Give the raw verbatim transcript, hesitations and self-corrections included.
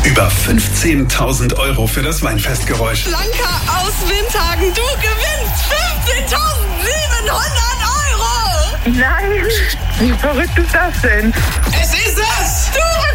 Über fünfzehntausend Euro für das Weinfestgeräusch. Blanka aus Windhagen, du gewinnst fünfzehntausendsiebenhundert Euro! Nein, wie verrückt ist das denn? Es ist es! Du